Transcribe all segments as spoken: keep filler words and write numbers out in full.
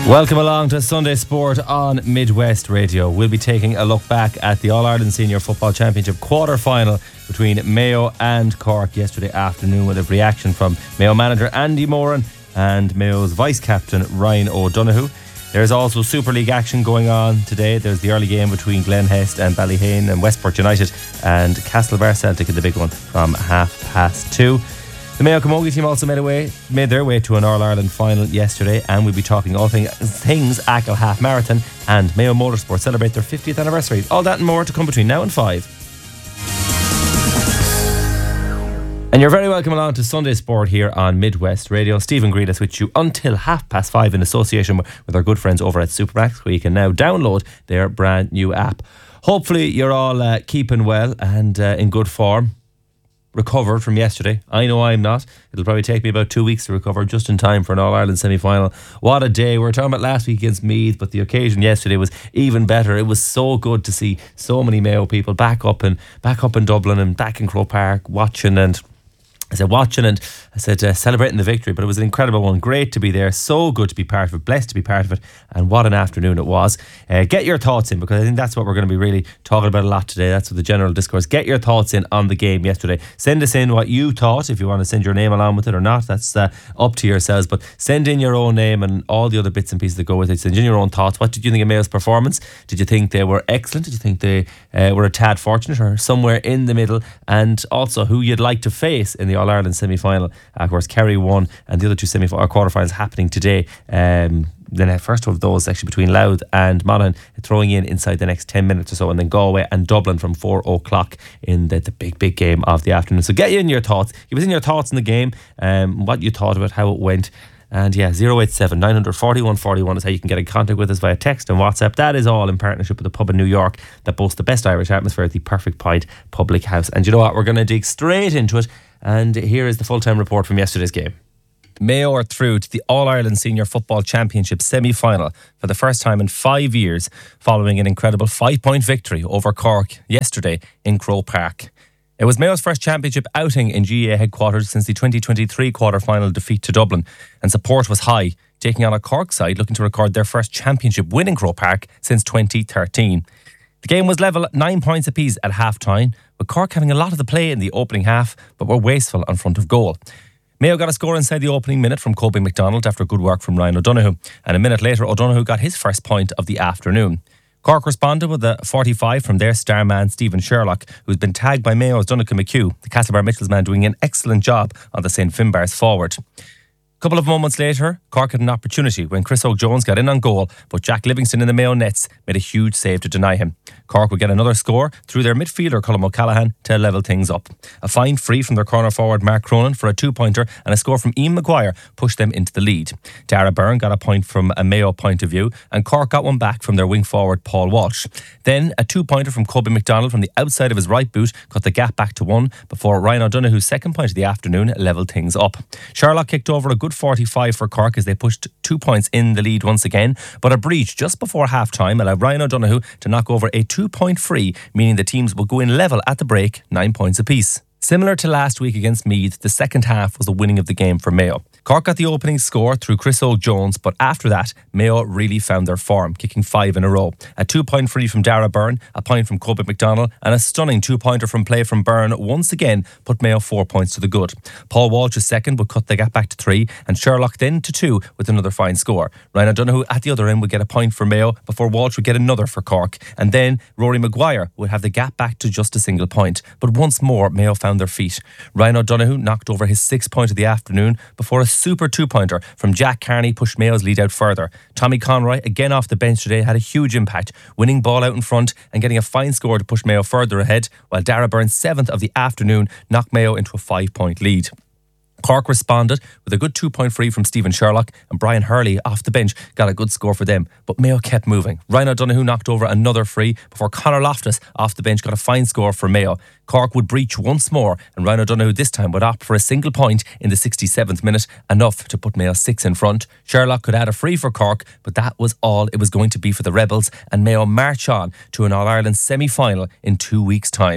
Welcome along to Sunday Sport on Midwest Radio. We'll be taking a look back at the All-Ireland Senior Football Championship quarter-final between Mayo and Cork yesterday afternoon, with a reaction from Mayo manager Andy Moran and Mayo's vice-captain Ryan O'Donoghue. There's also Super League action going on today. There's the early game between Glen Hest and Ballyhane and Westport United, and Castlebar Celtic in the big one from half past two. The Mayo Camogie team also made, away, made their way to an All-Ireland final yesterday, and we'll be talking all thing, things Achill Half Marathon and Mayo Motorsport celebrate their fiftieth anniversary. All that and more to come between now and five. And you're very welcome along to Sunday Sport here on Midwest Radio. Stephen Greedis with you until half past five in association with our good friends over at Supermax, where you can now download their brand new app. Hopefully you're all uh, keeping well and uh, in good form. Recovered from yesterday. I know I'm not. It'll probably take me about two weeks to recover, just in time for an All-Ireland semi-final. What a day. We were talking about last week against Meath, but the occasion yesterday was even better. It was so good to see so many Mayo people back up in, back up in Dublin and back in Croke Park watching and I said watching and I said uh, celebrating the victory, but it was an incredible one. Great to be there, so good to be part of it, blessed to be part of it, and what an afternoon it was. Uh, get your thoughts in, because I think that's what we're going to be really talking about a lot today. That's what the general discourse. Get your thoughts in on the game yesterday. Send us in what you thought, if you want to send your name along with it or not. That's uh, up to yourselves, but send in your own name and all the other bits and pieces that go with it. Send in your own thoughts. What did you think of Mayo's performance? Did you think they were excellent? Did you think they uh, were a tad fortunate, or somewhere in the middle? And also who you'd like to face in the All-Ireland semi-final. Uh, of course, Kerry won, and the other two semi or quarterfinals happening today. Um, then the first of those actually between Louth and Monaghan, throwing in inside the next ten minutes or so, and then Galway and Dublin from four o'clock in the, the big, big game of the afternoon. So get in your thoughts. Give us in your thoughts in the game, um, what you thought about how it went. And yeah, zero eight seven nine four one four one is how you can get in contact with us via text and WhatsApp. That is all in partnership with the pub in New York that boasts the best Irish atmosphere at the Perfect Pint Public House. And you know what? We're going to dig straight into it. And here is the full-time report from yesterday's game. Mayo are through to the All-Ireland Senior Football Championship semi-final for the first time in five years, following an incredible five-point victory over Cork yesterday in Croke Park. It was Mayo's first championship outing in G A A headquarters since the twenty twenty-three quarter-final defeat to Dublin, and support was high, taking on a Cork side looking to record their first championship win in Croke Park since twenty thirteen. The game was level at nine points apiece at half-time, with Cork having a lot of the play in the opening half, but were wasteful on front of goal. Mayo got a score inside the opening minute from Kobe McDonald after good work from Ryan O'Donoghue, and a minute later O'Donoghue got his first point of the afternoon. Cork responded with a forty-five from their star man Stephen Sherlock, who's been tagged by Mayo's Donnacha McHugh, the Castlebar Mitchells man, doing an excellent job on the Saint Finbarr's forward. A couple of moments later, Cork had an opportunity when Chris O'Jones got in on goal, but Jack Livingston in the Mayo nets made a huge save to deny him. Cork would get another score through their midfielder Colm O'Callaghan to level things up. A fine free from their corner forward Mark Cronin for a two-pointer and a score from Ian Maguire pushed them into the lead. Dara Byrne got a point from a Mayo point of view, and Cork got one back from their wing forward Paul Walsh. Then a two-pointer from Kobe McDonald from the outside of his right boot cut the gap back to one before Ryan O'Donoghue's second point of the afternoon levelled things up. Sherlock kicked over a good forty-five for Cork as they pushed two points in the lead once again, but a breach just before half-time allowed Ryan O'Donoghue to knock over a two-point free, meaning the teams will go in level at the break, nine points apiece. Similar to last week against Meath, the second half was the winning of the game for Mayo. Cork got the opening score through Chris O'Jones, but after that, Mayo really found their form, kicking five in a row. A two-point free from Dara Byrne, a point from Kobe McDonald, and a stunning two-pointer from play from Byrne once again put Mayo four points to the good. Paul Walsh's second would cut the gap back to three, and Sherlock then to two with another fine score. Ryan O'Donoghue at the other end would get a point for Mayo before Walsh would get another for Cork, and then Rory Maguire would have the gap back to just a single point. But once more, Mayo found their feet. Ryan O'Donoghue knocked over his sixth point of the afternoon before a super two-pointer from Jack Carney pushed Mayo's lead out further. Tommy Conroy, again off the bench today, had a huge impact, winning ball out in front and getting a fine score to push Mayo further ahead, while Dara Byrne's seventh of the afternoon knocked Mayo into a five-point lead. Cork responded with a good two-point free from Stephen Sherlock, and Brian Hurley off the bench got a good score for them, but Mayo kept moving. Ryan O'Donoghue knocked over another free before Conor Loftus off the bench got a fine score for Mayo. Cork would breach once more, and Ryan O'Donoghue this time would opt for a single point in the sixty-seventh minute, enough to put Mayo six in front. Sherlock could add a free for Cork, but that was all it was going to be for the Rebels, and Mayo march on to an All-Ireland semi-final in two weeks' time.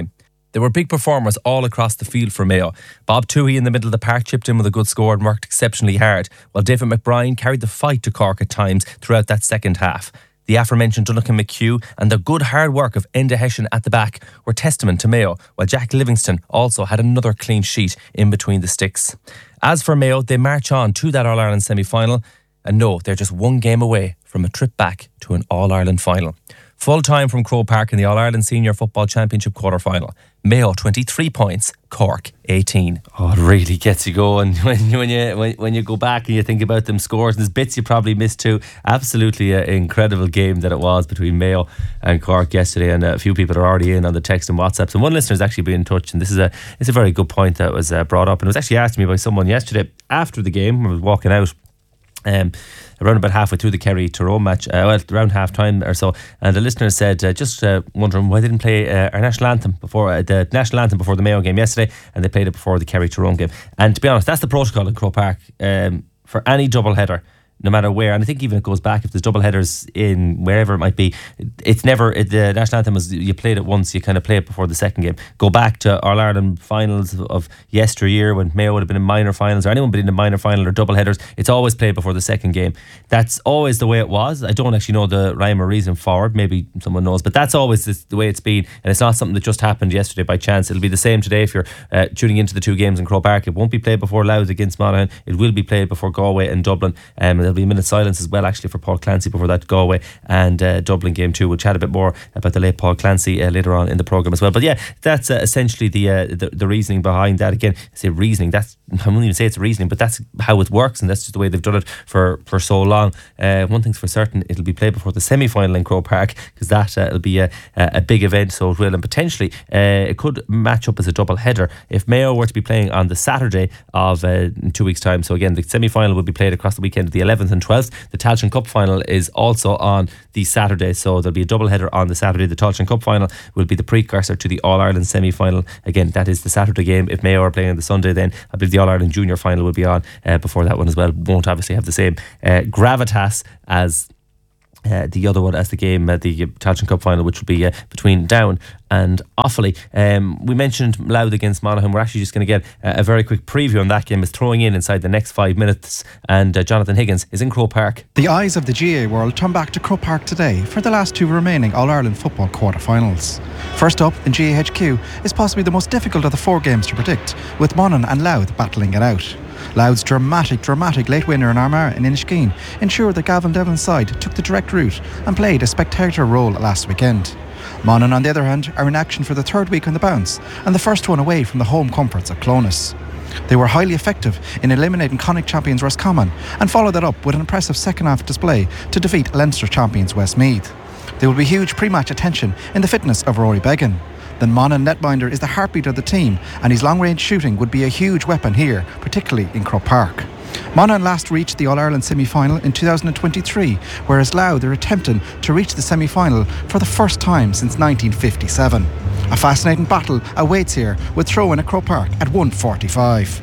There were big performers all across the field for Mayo. Bob Toohey in the middle of the park chipped in with a good score and worked exceptionally hard, while David McBride carried the fight to Cork at times throughout that second half. The aforementioned Duncan McHugh and the good hard work of Enda Hession at the back were testament to Mayo, while Jack Livingston also had another clean sheet in between the sticks. As for Mayo, they march on to that All-Ireland semi-final, and no, they're just one game away from a trip back to an All-Ireland final. Full time from Croke Park in the All-Ireland Senior Football Championship quarter-final. Mayo twenty-three points, Cork eighteen. Oh, it really gets you going when, when you when, when you go back and you think about them scores. And there's bits you probably missed too. Absolutely an incredible game that it was between Mayo and Cork yesterday, and a few people are already in on the text and WhatsApps. And one listener's actually been in touch, and this is a it's a very good point that was uh, brought up. And it was actually asked me by someone yesterday after the game when I was walking out. Um, around about halfway through the Kerry-Tyrone match, uh, well, around half time or so, and the listener said, uh, just uh, wondering why they didn't play uh, our national anthem before uh, the national anthem before the Mayo game yesterday, and they played it before the Kerry-Tyrone game. And to be honest, that's the protocol in Croke Park um, for any double header, no matter where. And I think even it goes back, if there's double headers in wherever it might be, it's never it, the national anthem is, you played it once, you kind of play it before the second game. Go back to All Ireland finals of yesteryear when Mayo would have been in minor finals, or anyone been in a minor final or double headers, it's always played before the second game. That's always the way it was. I don't actually know the rhyme or reason for it, maybe someone knows, but that's always the, the way it's been, and it's not something that just happened yesterday by chance. It'll be the same today if you're uh, tuning into the two games in Croke Park. It won't be played before Louth against Monaghan, it will be played before Galway and Dublin, um, and there'll be a minute's silence as well actually for Paul Clancy before that Galway and uh, Dublin game too. We'll chat a bit more about the late Paul Clancy uh, later on in the programme as well. But yeah, that's uh, essentially the, uh, the the reasoning behind that. Again, I say reasoning, that's I wouldn't even say it's reasoning, but that's how it works, and that's just the way they've done it for, for so long. Uh, one thing's for certain, it'll be played before the semi-final in Croke Park, because that uh, will be a, a big event, so it will, and potentially uh, it could match up as a double header if Mayo were to be playing on the Saturday of uh, in two weeks' time. So again, the semi-final will be played across the weekend of the eleventh and twelfth. The Tailteann Cup final is also on the Saturday, so there'll be a double header on the Saturday. The Tailteann Cup final will be the precursor to the All-Ireland semi-final. Again, that is the Saturday game. If Mayo are playing on the Sunday, then I believe the All-Ireland Junior final will be on uh, before that one as well. Won't obviously have the same uh, gravitas as Uh, the other one, as the game, uh, the Tailteann Cup final, which will be uh, between Down and Offaly. Um, we mentioned Louth against Monaghan. We're actually just going to get uh, a very quick preview on that game. It's throwing in inside the next five minutes, and uh, Jonathan Higgins is in Croke Park. The eyes of the G A A world turn back to Croke Park today for the last two remaining All-Ireland football quarter-finals. First up in G A H Q is possibly the most difficult of the four games to predict, with Monaghan and Louth battling it out. Louth's dramatic, dramatic late winner in Armagh in Inniskeen ensured that Gavin Devlin's side took the direct route and played a spectacular role last weekend. Monaghan, on the other hand, are in action for the third week on the bounce and the first one away from the home comforts of Clones. They were highly effective in eliminating Connacht champions Roscommon and followed that up with an impressive second half display to defeat Leinster champions Westmeath. There will be huge pre-match attention in the fitness of Rory Beggan. The Monaghan netminder is the heartbeat of the team, and his long-range shooting would be a huge weapon here, particularly in Croke Park. Monaghan last reached the All-Ireland semi-final in two thousand twenty-three, whereas Louth are attempting to reach the semi-final for the first time since nineteen fifty-seven. A fascinating battle awaits here, with throw-in at Croke Park at one forty-five.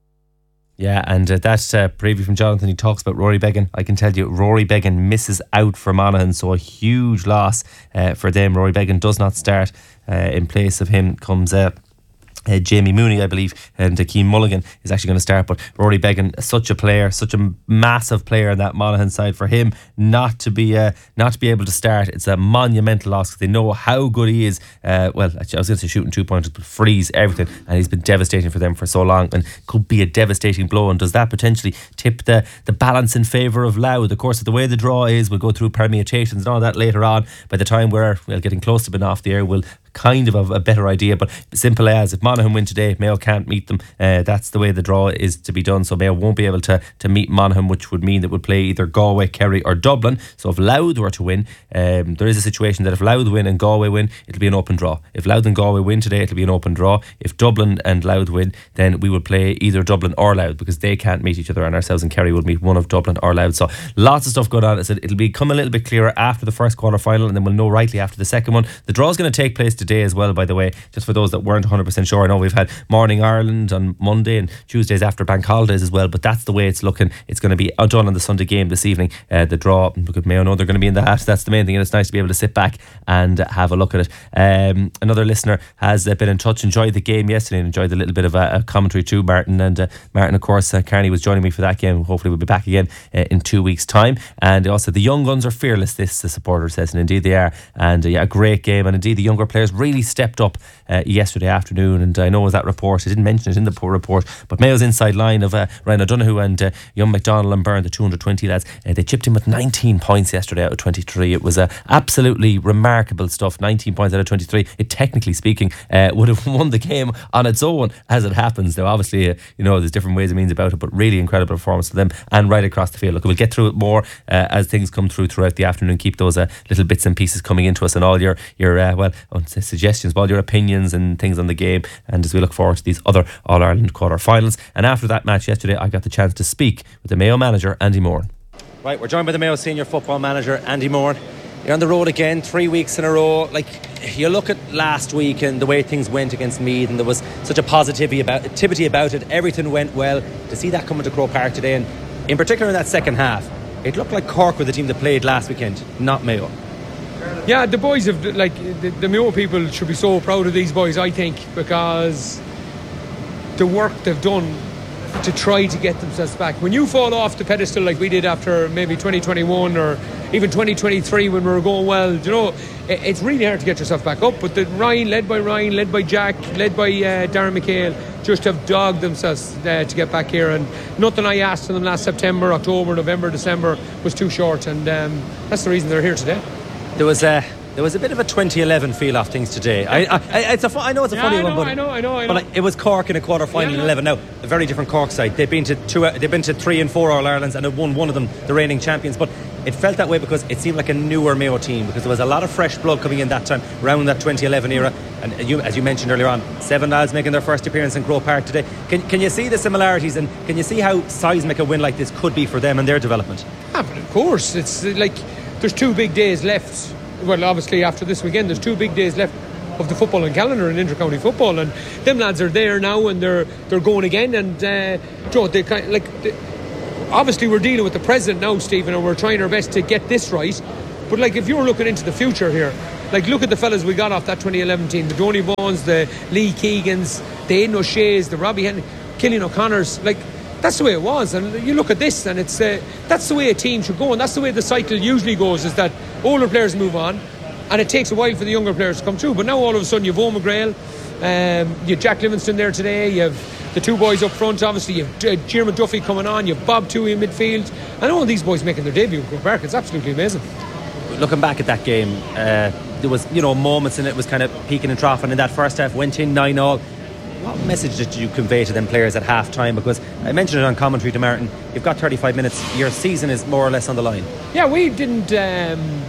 Yeah, and uh, that uh, preview from Jonathan, he talks about Rory Beggan. I can tell you, Rory Beggan misses out for Monaghan, so a huge loss uh, for them. Rory Beggan does not start. Uh, in place of him comes uh, Uh, Jamie Mooney, I believe, and Akeem Mulligan is actually going to start. But Rory Beggan, such a player, such a massive player in that Monaghan side, for him not to be uh, not to be able to start, it's a monumental loss, because they know how good he is. Uh, well, actually, I was going to say shooting two pointers, but frees everything, and he's been devastating for them for so long, and could be a devastating blow. And does that potentially tip the the balance in favour of Louth? Of course, the way the draw is, we'll go through permutations and all that later on. By the time we're well, getting close to being off the air, we'll kind of a, a better idea. But simple as, if Monaghan win today, Mayo can't meet them. Uh, that's the way the draw is to be done. So Mayo won't be able to to meet Monaghan, which would mean that would play either Galway, Kerry or Dublin. So if Louth were to win, um, there is a situation that if Louth win and Galway win, it'll be an open draw. If Louth and Galway win today, it'll be an open draw. If Dublin and Louth win, then we will play either Dublin or Louth, because they can't meet each other, and ourselves and Kerry would meet one of Dublin or Louth. So lots of stuff going on. I said it'll become a little bit clearer after the first quarter final, and then we'll know rightly after the second one. The draw is going to take place today as well, by the way, just for those that weren't one hundred percent sure. I know we've had Morning Ireland on Monday and Tuesdays after bank holidays as well, but that's the way it's looking. It's going to be done on the Sunday game this evening. Uh, the draw, because Mayo know they're going to be in the hat. That's the main thing, and it's nice to be able to sit back and have a look at it. Um, another listener has uh, been in touch, enjoyed the game yesterday and enjoyed a little bit of a, a commentary too, Martin. And uh, Martin, of course, uh, Carney was joining me for that game. Hopefully we'll be back again uh, in two weeks' time. And also, the young guns are fearless, this the supporter says, and indeed they are. And uh, yeah, a great game, and indeed the younger players really stepped up uh, yesterday afternoon. And I know was that report, I didn't mention it in the report, but Mayo's inside line of uh, Ryan O'Donoghue and uh, young McDonald and Byrne, the two under twenty lads, uh, they chipped in with nineteen points yesterday out of twenty-three. It was uh, absolutely remarkable stuff. nineteen points out of twenty-three. It, technically speaking, uh, would have won the game on its own, as it happens. Now obviously, uh, you know, there's different ways and means about it, but really incredible performance for them and right across the field. Look, we'll get through it more uh, as things come through throughout the afternoon. Keep those uh, little bits and pieces coming into us, and all your your uh, well, I won't say suggestions, but all your opinions and things on the game. And as we look forward to these other All Ireland quarter-finals, and after that match yesterday, I got the chance to speak with the Mayo manager, Andy Moran. Right, we're joined by the Mayo senior football manager, Andy Moran. You're on the road again, three weeks in a row. Like, you look at last week and the way things went against Meath, and there was such a positivity about, activity about it. Everything went well. To see that coming to Croke Park today, and in particular in that second half, it looked like Cork were the team that played last weekend, not Mayo. Yeah, the boys have, like, the, the Mayo people should be so proud of these boys, I think, because the work they've done to try to get themselves back. When you fall off the pedestal like we did after maybe twenty twenty-one or even twenty twenty-three when we were going well, you know, it, it's really hard to get yourself back up. But the Ryan, led by Ryan, led by Jack, led by uh, Darren McHale, just have dogged themselves uh, to get back here. And nothing I asked of them last September, October, November, December was too short, and um, that's the reason they're here today. There was a there was a bit of a twenty eleven feel off things today. I, I, it's a fu- I know it's a yeah, funny I know, one, but I know, I know, I know. But like, it was Cork in a quarter final yeah, in eleven. Now, a very different Cork side. They've been to two. Uh, they've been to three and four All Irelands and have won one of them, the reigning champions. But it felt that way because it seemed like a newer Mayo team, because there was a lot of fresh blood coming in that time around that twenty eleven era. And you, as you mentioned earlier on, seven lads making their first appearance in Croke Park today. Can can you see the similarities, and can you see how seismic a win like this could be for them and their development? Yeah, but of course, it's like there's two big days left. Well, obviously after this weekend, there's two big days left of the footballing calendar in inter-county football, and them lads are there now, and they're they're going again. And uh, Joe, they kind of, like they, obviously we're dealing with the present now, Stephen, and we're trying our best to get this right. But like, if you're looking into the future here, like, look at the fellas we got off that twenty eleven team: the Donny Bones, the Lee Keegans, the Aidan O'Shea's, the Robbie Henry, Killian O'Connor's. Like, that's the way it was. And you look at this, and it's uh, that's the way a team should go, and that's the way the cycle usually goes, is that older players move on, and it takes a while for the younger players to come through. But now all of a sudden you've Owen McGrail, um, you have Jack Livingston there today, you have the two boys up front, obviously you have uh, Jeremy Duffy coming on, you have Bob Toohey in midfield, and all these boys making their debut in Croke Park. It's absolutely amazing. Looking back at that game, uh, there was, you know, moments in it was kind of peaking and troughing in that first half. Went in nine all. What message did you convey to them players at half time? Because I mentioned it on commentary to Martin, you've got thirty-five minutes, your season is more or less on the line. Yeah, we didn't um,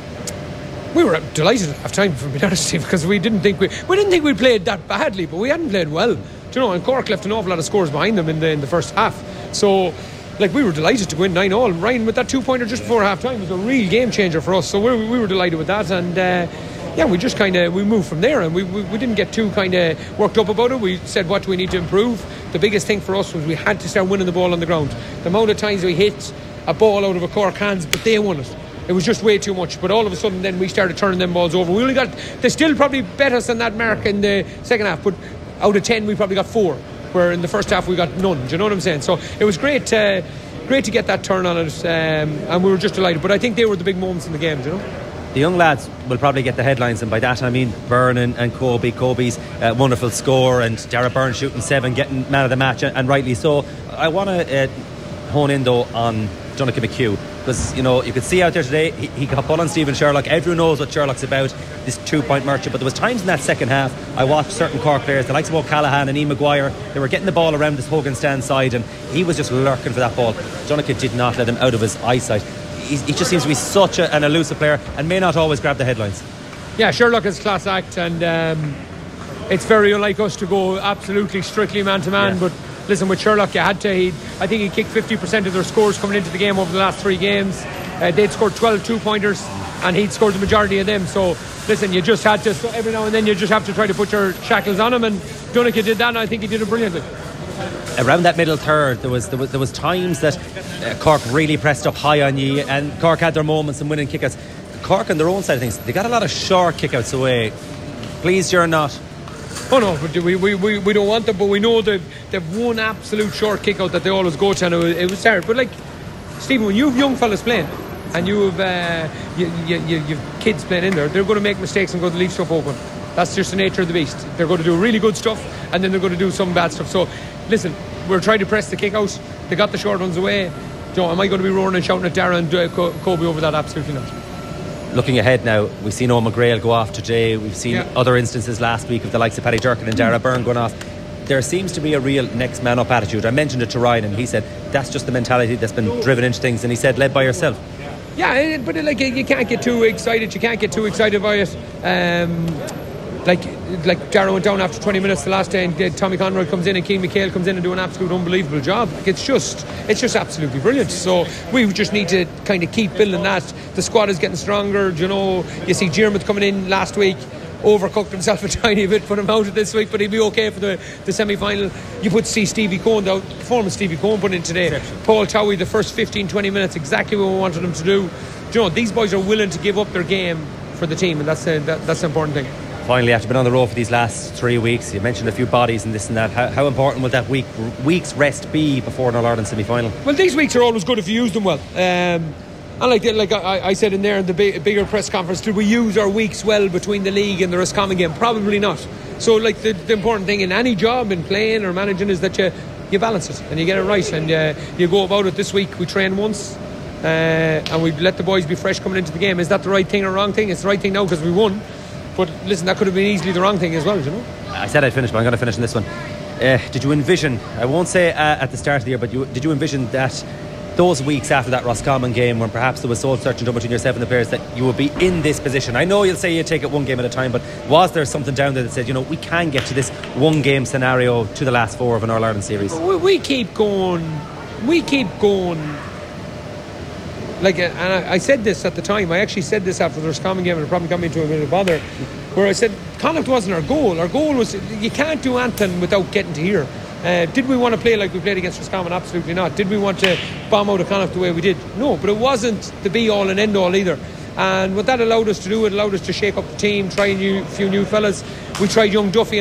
we were delighted at half time, for being honest, Steve, because we didn't think we we didn't think we played that badly, but we hadn't played well. Do you know, and Cork left an awful lot of scores behind them in the in the first half. So like, we were delighted to win nine all. Ryan with that two pointer just before half time was a real game changer for us. So we we were delighted with that, and uh, yeah, we just kind of we moved from there, and we, we, we didn't get too kind of worked up about it. We said, what do we need to improve? The biggest thing for us was we had to start winning the ball on the ground. The amount of times we hit a ball out of a Cork hands, but they won it. It was just way too much. But all of a sudden then we started turning them balls over. We only got, they still probably bet us than that mark in the second half, but out of ten we probably got four, where in the first half we got none. Do you know what I'm saying? So it was great uh, great to get that turn on it, um, and we were just delighted. But I think they were the big moments in the game, do you know? The young lads will probably get the headlines, and by that I mean Byrne and, and Kobe. Kobe's uh, wonderful score, and Dara Byrne shooting seven, getting man of the match, and, and rightly so. I want to uh, hone in though on Donnacha McHugh, because, you know, you could see out there today he, he got put on Stephen Sherlock. Everyone knows what Sherlock's about, this two point merchant. But there was times in that second half I watched certain Cork players, the likes of O'Callaghan and Ian Maguire, they were getting the ball around this Hogan stand side, and he was just lurking for that ball. Donnacha did not let him out of his eyesight. He just seems to be such a, an elusive player, and may not always grab the headlines. Yeah, Sherlock is class act, and um, it's very unlike us to go absolutely strictly man to man. But listen, with Sherlock, you had to. He, I think he kicked fifty percent of their scores coming into the game over the last three games. Uh, they'd scored twelve two pointers, and he'd scored the majority of them. So listen, you just had to, so every now and then you just have to try to put your shackles on him, and Donegal did that, and I think he did it brilliantly. Around that middle third, there was there was, there was times that uh, Cork really pressed up high on you, and Cork had their moments in winning kickouts. Cork on their own side of things, they got a lot of short kickouts away. Pleased you're not. Oh no, but we, we, we, we don't want them, but we know that they've one absolute short kick out that they always go to, and it was, it was terrible. But like, Stephen, when you have young fellas playing and you have uh, you, you, you, you have kids playing in there, they're going to make mistakes and go to leave stuff open. That's just the nature of the beast. They're going to do really good stuff, and then they're going to do some bad stuff. So listen, we're trying to press the kick out. They got the short ones away. You know, am I going to be roaring and shouting at Dara and uh, Kobe over that? Absolutely not. Looking ahead now, we've seen Eoin McGrail go off today. We've seen yeah. other instances last week of the likes of Paddy Durkin and Dara Byrne going off. There seems to be a real next man up attitude. I mentioned it to Ryan, and he said that's just the mentality that's been driven into things, and he said led by yourself. Yeah, but like, you can't get too excited. You can't get too excited by it. Um, like like Dara went down after twenty minutes the last day, and Tommy Conroy comes in and Keane McHale comes in and do an absolute unbelievable job. Like, it's just it's just absolutely brilliant. So we just need to kind of keep building that. The squad is getting stronger. You know, you see Diarmuid coming in last week, overcooked himself a tiny bit, put him out of this week, but he'll be okay for the, the semi-final. You put see Stevie Cohen, the performance Stevie Cohen put in today. Paul Towie, the first fifteen twenty minutes, exactly what we wanted him to do. You know, these boys are willing to give up their game for the team, and that's a, that, that's an important thing. Finally, after being on the road for these last three weeks, you mentioned a few bodies and this and that. How, how important will that week week's rest be before an All-Ireland semi-final? Well, these weeks are always good if you use them well. Um, and like like I, I said in there in the big, bigger press conference, did we use our weeks well between the league and the Roscommon game? Probably not. So like the, the important thing in any job, in playing or managing, is that you, you balance it and you get it right, and uh, you go about it. This week we train once, uh, and we let the boys be fresh coming into the game. Is that the right thing or wrong thing? It's the right thing now because we won. But listen, that could have been easily the wrong thing as well, you know. I said I'd finish, but I'm going to finish on this one. Uh, did you envision, I won't say uh, at the start of the year, but you, did you envision that those weeks after that Roscommon game, when perhaps there was soul searching done between yourself and the players, that you would be in this position? I know you'll say you take it one game at a time, but was there something down there that said, you know, we can get to this one game scenario to the last four of an All-Ireland series? We, we keep going, we keep going. Like, and I, I said this at the time. I actually said this after the Roscommon game, and it probably got me into a bit of bother, where I said Connacht wasn't our goal. Our goal was, you can't do anything without getting to here. Uh, did we want to play like we played against Roscommon? Absolutely not. Did we want to bomb out of Connacht the way we did? No, but it wasn't the be all and end all either. And what that allowed us to do, it allowed us to shake up the team, try a new, few new fellas. We tried young Duffy and